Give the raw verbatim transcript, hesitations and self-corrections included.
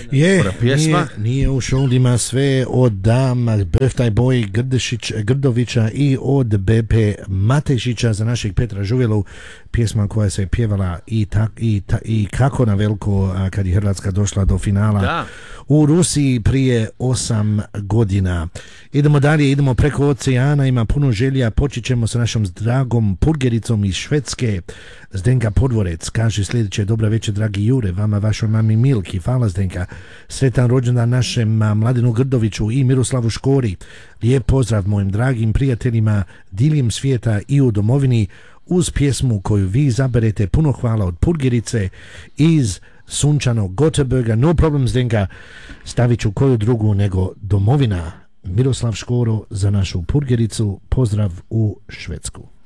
Je, pjesma. nije, nije u šoldima sve od Dama, Birthday Boy Grdešić, Grdovića i od B P Matešića za našeg Petra Žuvjelu, pjesma koja se pjevala i, tak, i, ta, i kako na veliko a, kad je Hrvatska došla do finala da. u Rusiji prije osam godina. Idemo dalje, idemo preko oceana, ima puno želja, počet ćemo sa našom dragom purgericom iz Švedske. Zdenka Podvorec kaže sljedeće: dobra večer dragi Jure, vama, vašoj mami Milki, hvala Zdenka, sretan rođendan našem Mladenu Grdoviću i Miroslavu Škori, lijep pozdrav mojim dragim prijateljima diljem svijeta i u domovini uz pjesmu koju vi izaberete. Puno hvala od Purgerice iz sunčanog Göteborga. No problem Zdenka, stavit ću koju drugu nego domovina. Miroslav Škoro za našu Purgericu, pozdrav u Švedsku.